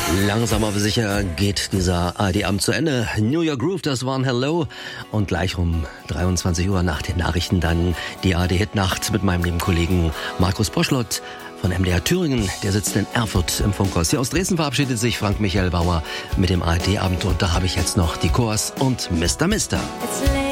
Langsam aber sicher geht dieser ARD-Abend zu Ende. New York Groove, das waren Hello. Und gleich um 23 Uhr nach den Nachrichten dann die ARD-Hit-Nacht mit meinem lieben Kollegen Markus Poschlott von MDR Thüringen. Der sitzt in Erfurt im Funkhaus. Hier aus Dresden verabschiedet sich Frank Michael Bauer mit dem ARD-Abend. Und da habe ich jetzt noch die Chors und Mr. Mister.